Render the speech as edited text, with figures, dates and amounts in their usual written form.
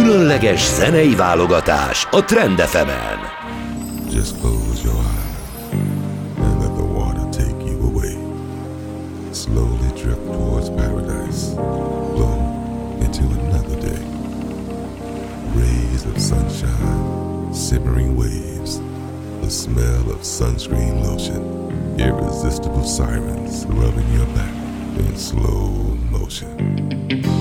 Különleges zenei válogatás a Trend FM-en. Just close your eyes and let the water take you away. Slowly drift towards paradise. Flow into another day. Rays of sunshine, simmering waves, the smell of sunscreen lotion, irresistible sirens rubbing your back in slow motion.